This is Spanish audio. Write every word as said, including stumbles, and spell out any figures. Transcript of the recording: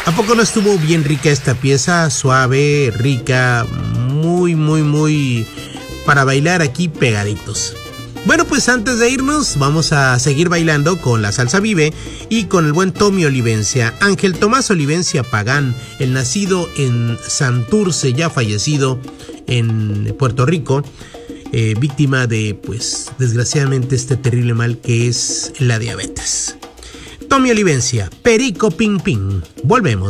¿A poco no estuvo bien rica esta pieza? Suave, rica, muy, muy, muy para bailar aquí pegaditos. Bueno, pues antes de irnos, vamos a seguir bailando con la salsa vive y con el buen Tommy Olivencia. Ángel Tomás Olivencia Pagán, el nacido en Santurce, ya fallecido en Puerto Rico, eh, víctima de, pues, desgraciadamente este terrible mal que es la diabetes. Tommy Olivencia, Perico Ping Ping. Volvemos.